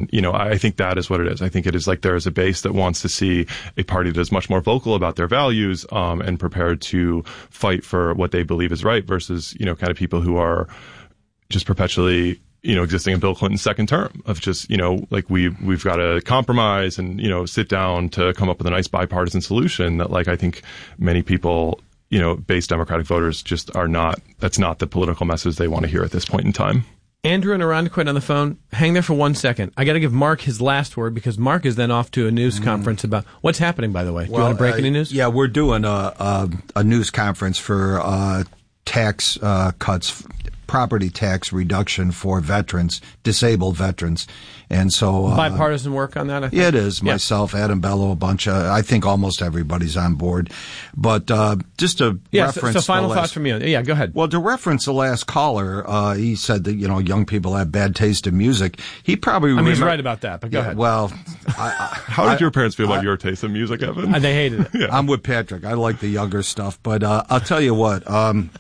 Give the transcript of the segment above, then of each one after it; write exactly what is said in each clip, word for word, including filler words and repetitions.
And, you know, I think that is what it is. I think it is like there is a base that wants to see a party that is much more vocal about their values, um, and prepared to fight for what they believe is right versus, you know, kind of people who are just perpetually, you know, existing in Bill Clinton's second term of just, you know, like we, we've got to compromise and, you know, sit down to come up with a nice bipartisan solution that, like, I think many people, you know, base Democratic voters just are not, that's not the political message they want to hear at this point in time. Andrew and Irondequoit on the phone. Hang there for one second. I got to give Mark his last word because Mark is then off to a news mm. conference about what's happening, by the way. Do well, you want to break uh, any news? Yeah, we're doing a, a, a news conference for uh, tax uh, cuts, property tax reduction for veterans, disabled veterans. And so uh, bipartisan work on that, I think? Yeah, it is. Yeah. Myself, Adam Bello, a bunch of, I think almost everybody's on board. But uh, just to yeah, reference so, so final the thoughts last, from you. Yeah, go ahead. Well, to reference the last caller, uh, he said that, you know, young people have bad taste in music. He probably I mean, remember, he's right about that, but go yeah, ahead. Well, I, I, how did I, your parents feel about I, your taste in music, Evan? Uh, they hated it. Yeah. I'm with Patrick. I like the younger stuff. But uh, I'll tell you what. Um,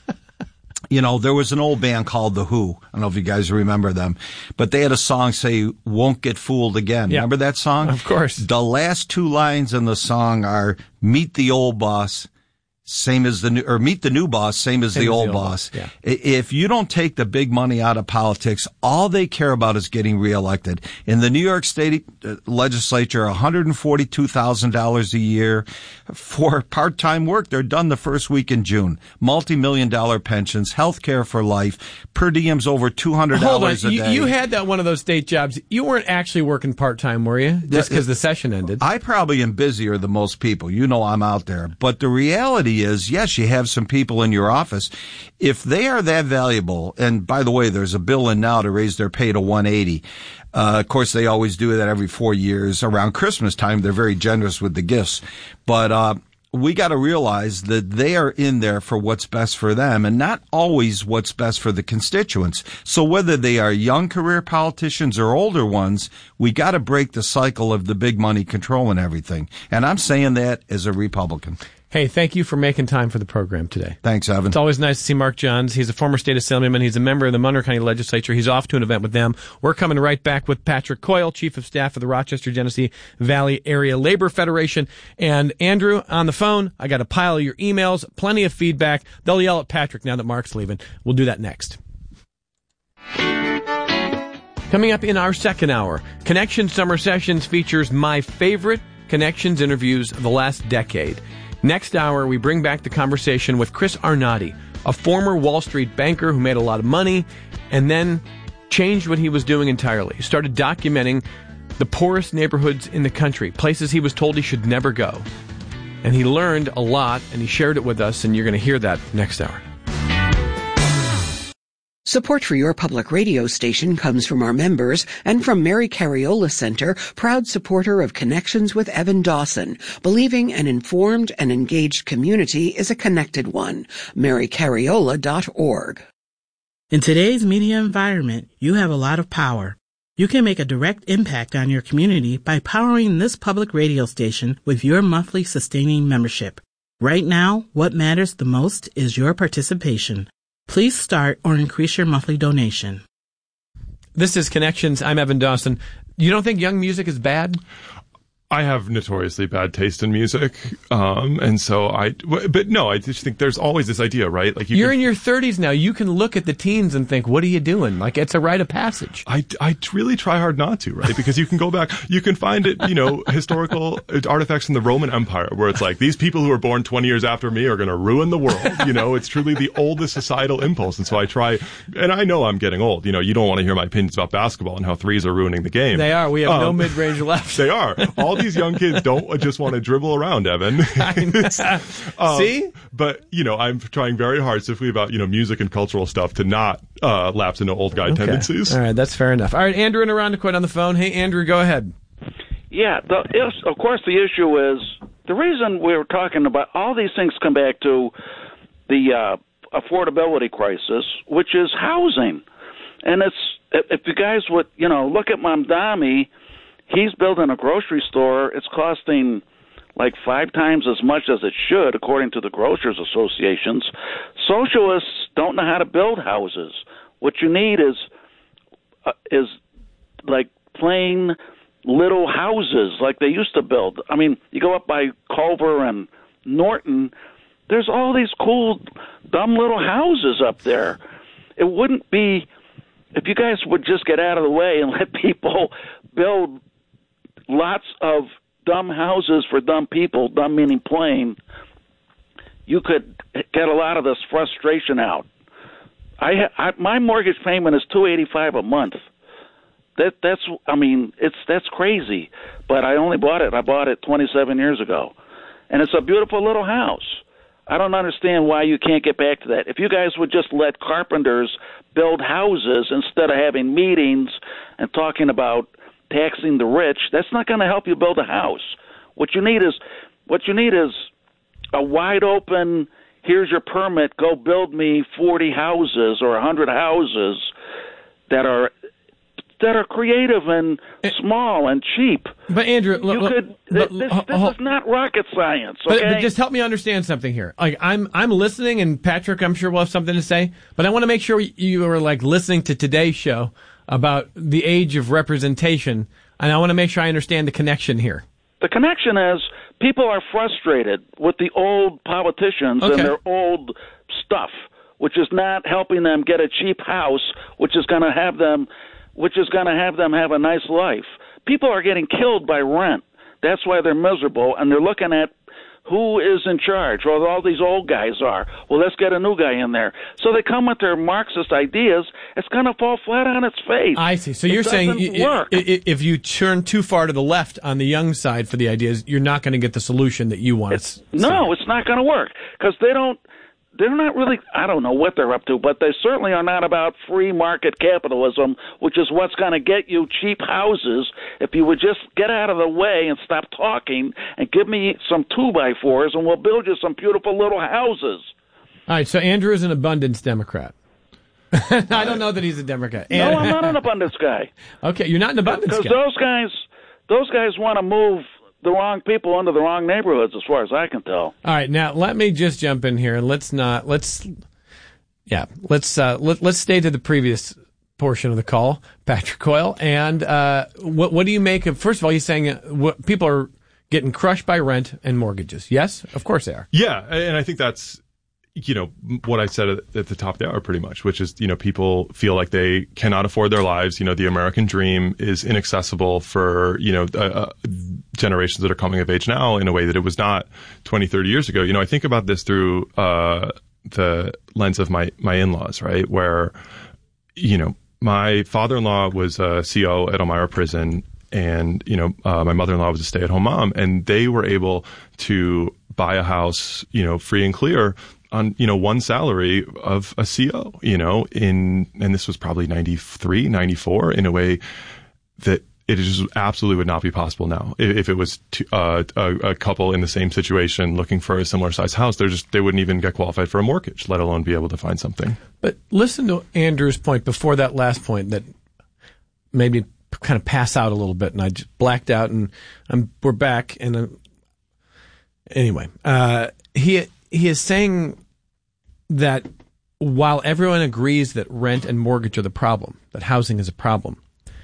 You know, there was an old band called The Who. I don't know if you guys remember them, but they had a song say, "Won't Get Fooled Again." Yeah. Remember that song? Of course. The last two lines in the song are, "Meet the old boss, same as the new, or meet the new boss, same as, same the, as old the old boss." boss. Yeah. If you don't take the big money out of politics, all they care about is getting reelected. In the New York State legislature, one hundred forty-two thousand dollars a year for part-time work. They're done the first week in June. Multi-million dollar pensions, health care for life, per diems over two hundred dollars Hold on. a You, day. you had that one of those state jobs. You weren't actually working part-time, were you? Just because the session ended. I probably am busier than most people. You know I'm out there. But the reality is, yes, you have some people in your office. If they are that valuable, and by the way, there's a bill in now to raise their pay to one hundred eighty. Uh, of course, they always do that every four years. Around Christmas time, they're very generous with the gifts. But uh we got to realize that they are in there for what's best for them and not always what's best for the constituents. So whether they are young career politicians or older ones, we got to break the cycle of the big money controlling everything. And I'm saying that as a Republican. Hey, thank you for making time for the program today. Thanks, Evan. It's always nice to see Mark Johns. He's a former state assemblyman. He's a member of the Monroe County Legislature. He's off to an event with them. We're coming right back with Patrick Coyle, Chief of Staff of the Rochester-Genesee Valley Area Labor Federation. And Andrew, on the phone, I got a pile of your emails, plenty of feedback. They'll yell at Patrick now that Mark's leaving. We'll do that next. Coming up in our second hour, Connections Summer Sessions features my favorite Connections interviews of the last decade. Next hour, we bring back the conversation with Chris Arnade, a former Wall Street banker who made a lot of money and then changed what he was doing entirely. He started documenting the poorest neighborhoods in the country, places he was told he should never go. And he learned a lot, and he shared it with us, and you're going to hear that next hour. Support for your public radio station comes from our members and from Mary Cariola Center, proud supporter of Connections with Evan Dawson, believing an informed and engaged community is a connected one. mary cariola dot org. In today's media environment, you have a lot of power. You can make a direct impact on your community by powering this public radio station with your monthly sustaining membership. Right now, what matters the most is your participation. Please start or increase your monthly donation. This is Connections. I'm Evan Dawson. You don't think young music is bad? I have notoriously bad taste in music, um, and so I. But no, I just think there's always this idea, right? Like you you're can, in your thirties now. You can look at the teens and think, "What are you doing?" Like it's a rite of passage. I, I really try hard not to, right? Because you can go back, you can find it, you know, historical artifacts from the Roman Empire, where it's like these people who were born twenty years after me are going to ruin the world. You know, it's truly the oldest societal impulse, and so I try. And I know I'm getting old. You know, you don't want to hear my opinions about basketball and how threes are ruining the game. They are. We have um, no mid-range left. They are. All these young kids don't just want to dribble around, Evan. um, See? But, you know, I'm trying very hard, specifically about, you know, music and cultural stuff, to not uh, lapse into old guy okay. tendencies. All right, that's fair enough. All right, Andrew and Irondequoit on the phone. Hey, Andrew, go ahead. Yeah, the, of course, the issue is the reason we're talking about all these things come back to the uh, affordability crisis, which is housing. And it's if you guys would, you know, look at Mamdani. He's building a grocery store. It's costing like five times as much as it should, according to the grocers associations. Socialists don't know how to build houses. What you need is uh, is like plain little houses like they used to build. I mean, you go up by Culver and Norton, there's all these cool, dumb little houses up there. It wouldn't be, if you guys would just get out of the way and let people build lots of dumb houses for dumb people, dumb meaning plain, you could get a lot of this frustration out. I, I my mortgage payment is two eighty-five a month. That that's I mean it's that's crazy, but I only bought it. I bought it twenty-seven years ago, and it's a beautiful little house. I don't understand why you can't get back to that. If you guys would just let carpenters build houses instead of having meetings and talking about taxing the rich, that's not going to help you build a house. What you need is what you need is a wide open, here's your permit, go build me forty houses or one hundred houses that are that are creative and small and cheap. But Andrew, you look, could, but, this, uh, this uh, is not rocket science. But, Okay? but just help me understand something here. Like I'm, I'm listening, and Patrick, I'm sure will have something to say. But I want to make sure you are like listening to today's show about the age of representation, and I want to make sure I understand the connection here. The connection is people are frustrated with the old politicians Okay. and their old stuff, which is not helping them get a cheap house, which is going to have them, which is going to have them have a nice life. People are getting killed by rent. That's why they're miserable, and they're looking at who is in charge. Well, all these old guys are. Well, let's get a new guy in there. So they come with their Marxist ideas. It's going to fall flat on its face. I see. So It you're saying doesn't i- work. i- i- if you turn too far to the left on the young side for the ideas, you're not going to get the solution that you want. It's, no, it's not going to work because they don't. They're not really. I don't know what they're up to, but they certainly are not about free market capitalism, which is what's going to get you cheap houses. If you would just get out of the way and stop talking and give me some two by fours, and we'll build you some beautiful little houses. All right. So Andrew is an abundance Democrat. I don't know that he's a Democrat. No, And- I'm not an abundance guy. Okay, you're not an abundance Because guy. those guys, those guys want to move the wrong people into the wrong neighborhoods, as far as I can tell. All right, now let me just jump in here and let's not let's yeah let's uh, let, let's stay to the previous portion of the call, Patrick Coyle. And uh, what what do you make of? First of all, he's saying uh, what, people are getting crushed by rent and mortgages. Yes, of course they are. Yeah, and I think that's, you know, what I said at, at the top of the hour pretty much, which is, you know, people feel like they cannot afford their lives. You know, the American dream is inaccessible for, you know, uh, uh, generations that are coming of age now in a way that it was not twenty, thirty years ago. You know, I think about this through uh, the lens of my, my in-laws, right, where, you know, my father-in-law was a C O at Elmira Prison, and, you know, uh, my mother-in-law was a stay-at-home mom, and they were able to buy a house, you know, free and clear on, you know, one salary of a C O, you know, in, and this was probably ninety-three, ninety-four, in a way that it just absolutely would not be possible now. If, if it was to, uh, a, a couple in the same situation looking for a similar size house, they're just, they wouldn't even get qualified for a mortgage, let alone be able to find something. But listen to Andrew's point before that last point that made me kind of pass out a little bit, and I just blacked out, and I'm, we're back. And I'm, anyway, uh, he he is saying that while everyone agrees that rent and mortgage are the problem, that housing is a problem,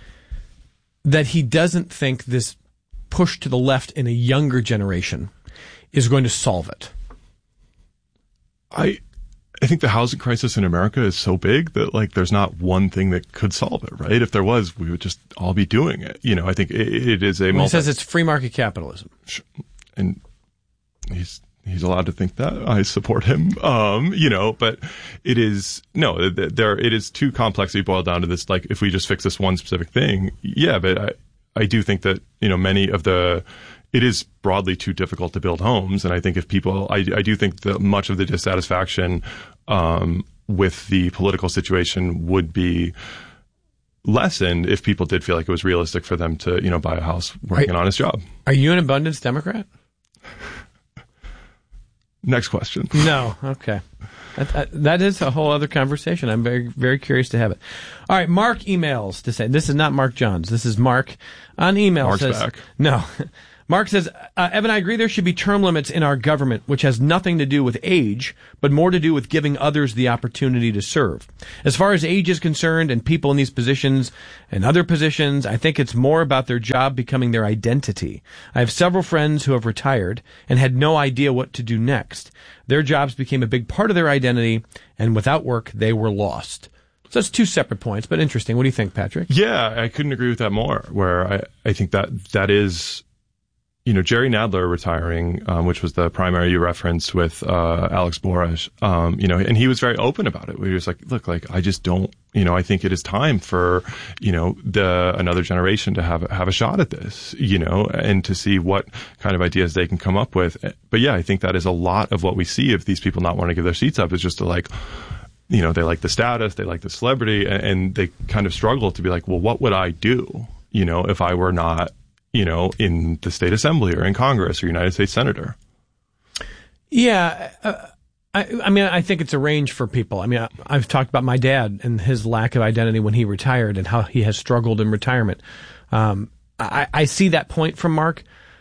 that he doesn't think this push to the left in a younger generation is going to solve it. I I think the housing crisis in America is so big that, like, there's not one thing that could solve it, right? If there was, we would just all be doing it. You know, I think it, it is a Well, multi- he says it's free market capitalism. and he's he's allowed to think that. I support him. Um, you know, but it is no, there it is too complex to be boiled down to this. Like, if we just fix this one specific thing, yeah. But I I do think that, you know, many of the it is broadly too difficult to build homes, and I think if people, I I do think that much of the dissatisfaction um, with the political situation would be lessened if people did feel like it was realistic for them to, you know, buy a house, working an honest job. Are you an abundance Democrat? Next question. No. Okay. That, that, that is a whole other conversation. I'm very, very curious to have it. All right. Mark emails to say, this is not Mark Johns. This is Mark on email. Mark's says, back. No. Mark says, uh, Evan, I agree there should be term limits in our government, which has nothing to do with age, but more to do with giving others the opportunity to serve. As far as age is concerned and people in these positions and other positions, I think it's more about their job becoming their identity. I have several friends who have retired and had no idea what to do next. Their jobs became a big part of their identity, and without work, they were lost. So that's two separate points, but interesting. What do you think, Patrick? Yeah, I couldn't agree with that more, where I, I think that that is... You know, Jerry Nadler retiring, um, which was the primary you referenced with uh, Alex Borish, um, you know, and he was very open about it. He was like, look, like, I just don't, you know, I think it is time for, you know, the another generation to have have a shot at this, you know, and to see what kind of ideas they can come up with. But yeah, I think that is a lot of what we see of these people not wanting to give their seats up, is just to like, you know, they like the status, they like the celebrity, and, and they kind of struggle to be like, well, what would I do, you know, if I were not, you know, in the state assembly or in Congress or United States senator. Yeah. Uh, I, I mean, I think it's a range for people. I mean, I, I've talked about my dad and his lack of identity when he retired and how he has struggled in retirement. Um, I, I see that point from Mark.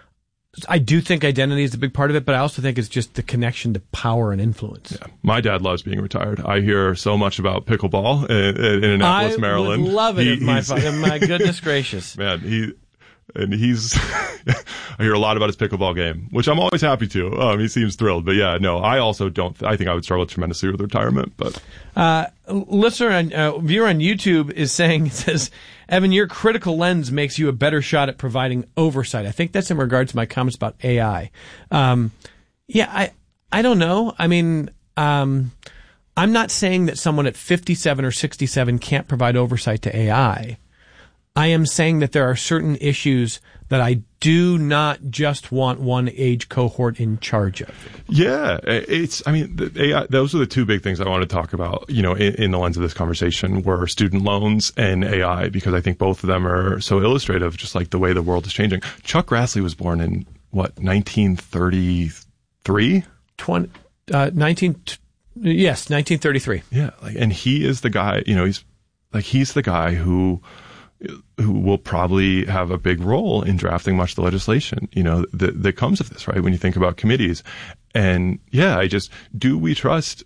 I do think identity is a big part of it, but I also think it's just the connection to power and influence. Yeah. My dad loves being retired. I hear so much about pickleball in, in Annapolis, I Maryland. I would love it he, if my father, my goodness gracious. Man, he... And he's, I hear a lot about his pickleball game, which I'm always happy to. Um, he seems thrilled. But yeah, no, I also don't, I think I would struggle tremendously with retirement. But uh, listener and uh, viewer on YouTube is saying, it says, Evan, your critical lens makes you a better shot at providing oversight. I think that's in regards to my comments about A I. Um, yeah, I, I don't know. I mean, um, I'm not saying that someone at fifty-seven or sixty-seven can't provide oversight to A I. I am saying that there are certain issues that I do not just want one age cohort in charge of. Yeah, it's, I mean, the A I, those are the two big things I want to talk about, you know, in, in the lens of this conversation, were student loans and A I, because I think both of them are so illustrative, just like the way the world is changing. Chuck Grassley was born in, what, nineteen thirty-three? twenty, uh, nineteen, yes, nineteen thirty-three. Yeah, like, and he is the guy, you know, he's, like, he's the guy who, who will probably have a big role in drafting much of the legislation, you know, that, that comes of this, right? When you think about committees. And yeah, I just, do we trust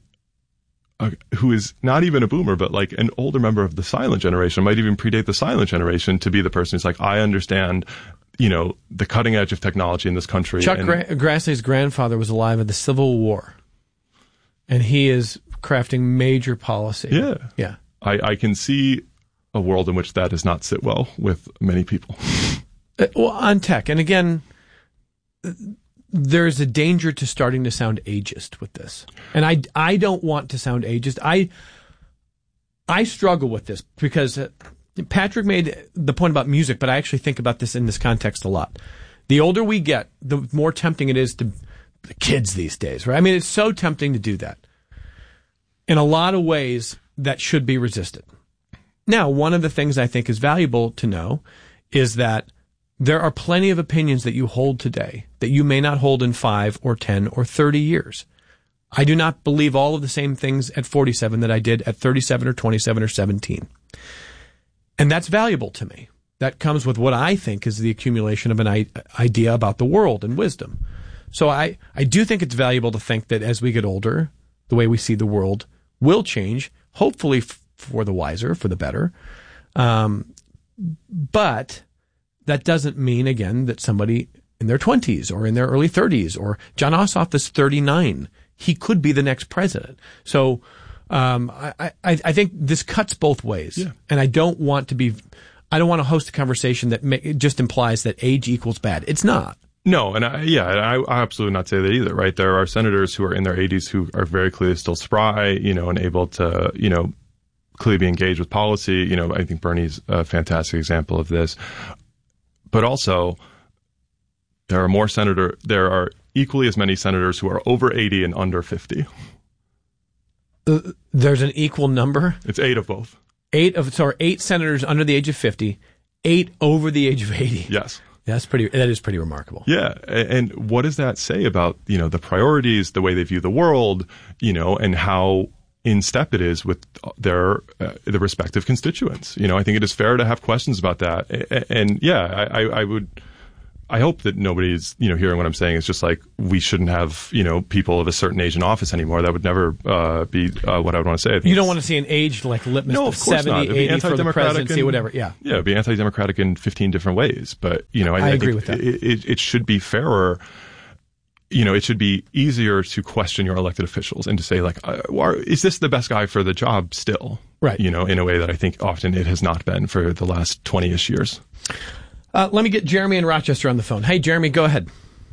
a, who is not even a boomer, but like an older member of the silent generation, might even predate the silent generation, to be the person who's like, I understand, you know, the cutting edge of technology in this country. Chuck and, Gra- Grassley's grandfather was alive in the Civil War, and he is crafting major policy. Yeah. Yeah. I, I can see a world in which that does not sit well with many people. Uh, well, on tech. And again, there's a danger to starting to sound ageist with this. And I, I don't want to sound ageist. I, I struggle with this because uh, Patrick made the point about music, but I actually think about this in this context a lot. The older we get, the more tempting it is to the kids these days, right? I mean, it's so tempting to do that. In a lot of ways, that should be resisted. Now, one of the things I think is valuable to know is that there are plenty of opinions that you hold today that you may not hold in five or ten or thirty years. I do not believe all of the same things at forty-seven that I did at thirty-seven or twenty-seven or seventeen. And that's valuable to me. That comes with what I think is the accumulation of an I- idea about the world and wisdom. So I, I do think it's valuable to think that as we get older, the way we see the world will change, hopefully f- for the wiser, for the better. Um, but that doesn't mean, again, that somebody in their twenties or in their early thirties, or John Ossoff is thirty-nine, he could be the next president. So um, I, I, I think this cuts both ways. Yeah. And I don't want to be, I don't want to host a conversation that may, it just implies that age equals bad. It's not. No, and I, yeah, I, I absolutely not say that either, right? There are senators who are in their eighties who are very clearly still spry, you know, and able to, you know, clearly be engaged with policy. You know, I think Bernie's a fantastic example of this. But also, there are more senator, there are equally as many senators who are over eighty and under fifty. Uh, there's an equal number? It's eight of both. Eight of, so eight senators under the age of fifty, eight over the age of eighty. Yes. That's pretty, that is pretty remarkable. Yeah. And what does that say about, you know, the priorities, the way they view the world, you know, and how in step it is with their, uh, the respective constituents? You know, I think it is fair to have questions about that. And, and yeah, I, I would, I hope that nobody's, you know, hearing what I'm saying is just like, we shouldn't have, you know, people of a certain age in office anymore. That would never uh, be uh, what I would want to say. You don't want to see an aged like litmus no, of, of course seventy, not. eighty for the presidency, in, whatever. Yeah. Yeah, it'd be anti-democratic in fifteen different ways. But, you know, I, I I agree think with that. It, it, it should be fairer. You know, it should be easier to question your elected officials and to say, like, uh, is this the best guy for the job still? Right. You know, in a way that I think often it has not been for the last twenty-ish years. Uh, let me get Jeremy in Rochester on the phone. Hey, Jeremy, go ahead.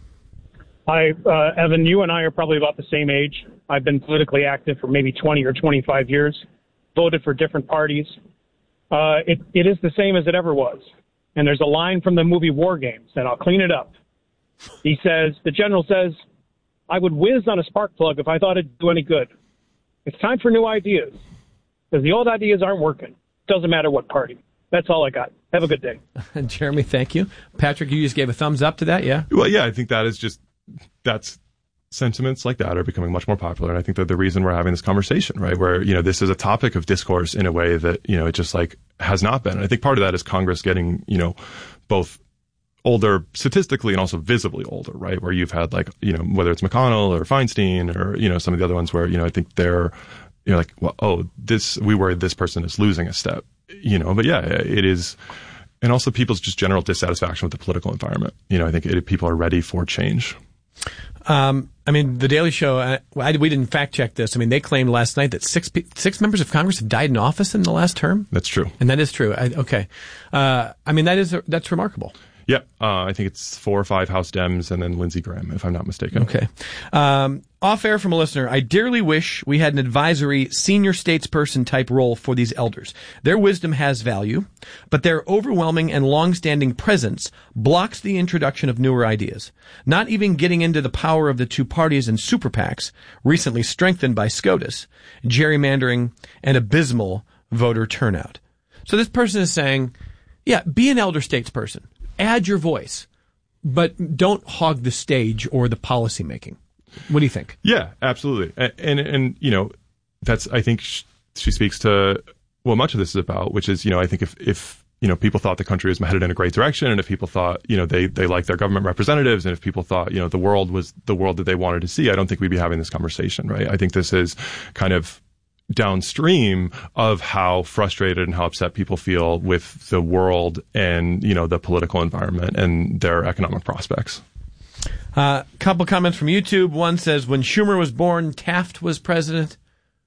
Hi, uh, Evan. You and I are probably about the same age. I've been politically active for maybe twenty or twenty-five years, voted for different parties. Uh, it, it is the same as it ever was. And there's a line from the movie War Games, and I'll clean it up. He says, the general says, I would whiz on a spark plug if I thought it'd do any good. It's time for new ideas, because the old ideas aren't working. Doesn't matter what party. That's all I got. Have a good day. Jeremy, thank you. Patrick, you just gave a thumbs up to that, yeah? Well, yeah, I think that is just, that's, sentiments like that are becoming much more popular. And I think that the reason we're having this conversation, right, where, you know, this is a topic of discourse in a way that, you know, it just like has not been. And I think part of that is Congress getting, you know, both older statistically and also visibly older, right, where you've had like, you know, whether it's McConnell or Feinstein or, you know, some of the other ones where, you know, I think they're, you're like, well, oh, this, we worry this person is losing a step, you know, but yeah, it is. And also people's just general dissatisfaction with the political environment. You know, I think it, people are ready for change. Um, I mean, The Daily Show, I, I, we didn't fact check this. I mean, they claimed last night that six six members of Congress have died in office in the last term. That's true. And that is true. I, okay. Uh, I mean, that is, that's remarkable. Yeah. Uh, I think it's four or five House Dems and then Lindsey Graham, if I'm not mistaken. Okay. Um, off air from a listener, I dearly wish we had an advisory senior statesperson type role for these elders. Their wisdom has value, but their overwhelming and long-standing presence blocks the introduction of newer ideas. Not even getting into the power of the two parties and super PACs, recently strengthened by SCOTUS, gerrymandering, and abysmal voter turnout. So this person is saying, yeah, be an elder statesperson. Add your voice, but don't hog the stage or the policy making. What do you think? Yeah, absolutely. And, and, and you know, that's, I think sh- she speaks to what much of this is about, which is, you know, I think if, if, you know, people thought the country was headed in a great direction, and if people thought, you know, they, they liked their government representatives, and if people thought, you know, the world was the world that they wanted to see, I don't think we'd be having this conversation, right? I think this is kind of downstream of how frustrated and how upset people feel with the world and, you know, the political environment and their economic prospects. A uh, couple comments from YouTube. One says, when Schumer was born, Taft was president.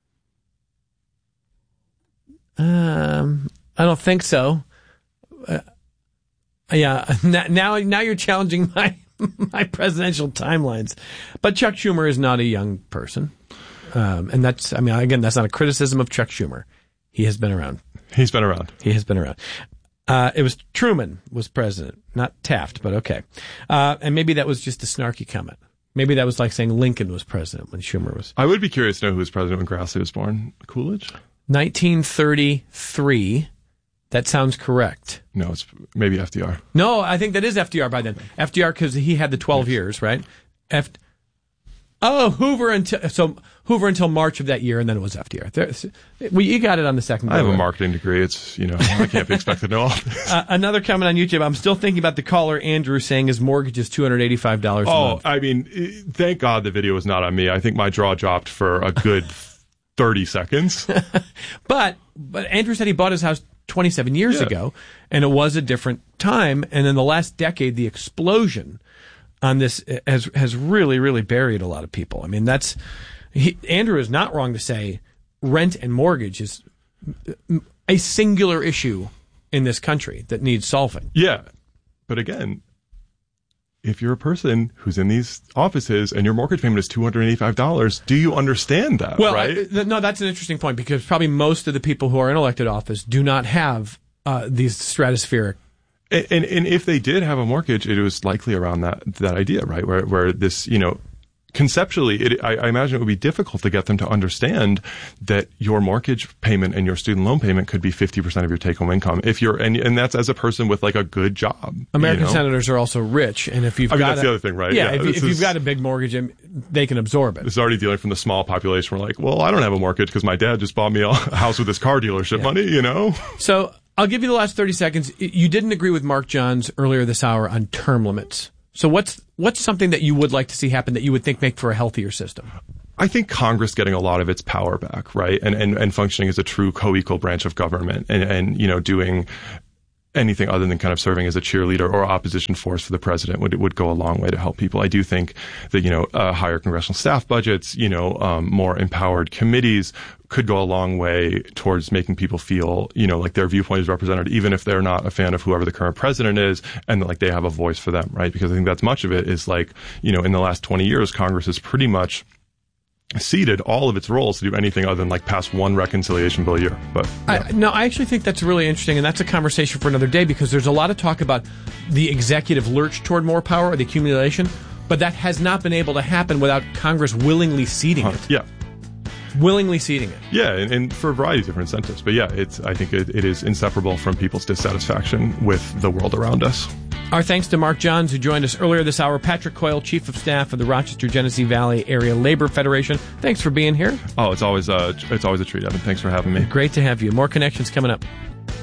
Um, I don't think so. Uh, yeah, now now you're challenging my my presidential timelines. But Chuck Schumer is not a young person. Um, and that's, I mean, again, that's not a criticism of Chuck Schumer. He has been around. He's been around. He has been around. Uh, it was Truman was president, not Taft, but okay. Uh, and maybe that was just a snarky comment. Maybe that was like saying Lincoln was president when Schumer was. I would be curious to know who was president when Grassley was born. Coolidge? nineteen thirty-three. That sounds correct. No, it's maybe F D R. No, I think that is F D R by then. F D R because he had the twelve yes. years, right? F. Oh, Hoover until so Hoover until March of that year, and then it was F D R. There, well, you got it on the second. I have a marketing degree. It's you know I can't be expected to know all this. Uh, another comment on YouTube. I'm still thinking about the caller Andrew saying his mortgage is two hundred eighty-five dollars a oh, month. I mean, thank God the video was not on me. I think my jaw dropped for a good thirty seconds. but but Andrew said he bought his house twenty-seven years yeah. ago, and it was a different time. And in the last decade, the explosion on this has has really, really buried a lot of people. I mean, that's he, Andrew is not wrong to say rent and mortgage is a singular issue in this country that needs solving. Yeah, but again, if you're a person who's in these offices and your mortgage payment is two hundred eighty-five dollars, do you understand that? Well, right? I, th- no, that's an interesting point because probably most of the people who are in elected office do not have uh, these stratospheric. And, and and if they did have a mortgage, it was likely around that that idea, right? Where where this, you know, conceptually, it, I, I imagine it would be difficult to get them to understand that your mortgage payment and your student loan payment could be fifty percent of your take-home income if you're, and and that's as a person with like a good job. American you know? senators are also rich, and if you've I mean, got that's a, the other thing, right? Yeah, yeah if, if is, you've got a big mortgage, they can absorb it. This is already dealing from the small population. We're like, well, I don't have a mortgage because my dad just bought me a house with his car dealership yeah. money, you know. So. I'll give you the last thirty seconds. You didn't agree with Mark Johns earlier this hour on term limits. So what's what's something that you would like to see happen that you would think make for a healthier system? I think Congress getting a lot of its power back, right? And and, and functioning as a true co-equal branch of government and, and, you know, doing anything other than kind of serving as a cheerleader or opposition force for the president would would go a long way to help people. I do think that, you know, uh, higher congressional staff budgets, you know, um, more empowered committees could go a long way towards making people feel, you know, like their viewpoint is represented, even if they're not a fan of whoever the current president is, and like they have a voice for them, right? Because I think that's much of it is like, you know, in the last twenty years, Congress has pretty much ceded all of its roles to do anything other than like pass one reconciliation bill a year. But yeah. I, no, I actually think that's really interesting, and that's a conversation for another day because there's a lot of talk about the executive lurch toward more power or the accumulation, but that has not been able to happen without Congress willingly ceding huh, it. Yeah. Willingly ceding it. Yeah, and, and for a variety of different incentives. But yeah, it's I think it, it is inseparable from people's dissatisfaction with the world around us. Our thanks to Mark Johns, who joined us earlier this hour. Patrick Coyle, Chief of Staff of the Rochester-Genesee Valley Area Labor Federation. Thanks for being here. Oh, it's always a, it's always a treat, Evan. Thanks for having me. Great to have you. More Connections coming up.